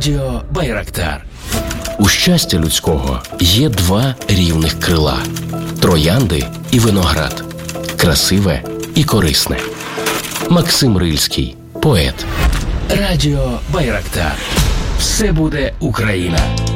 Радіо Байрактар. У щастя людського є два рівних крила – троянди і виноград, красиве і корисне. Максим Рильський, поет. Радіо Байрактар. Все буде Україна.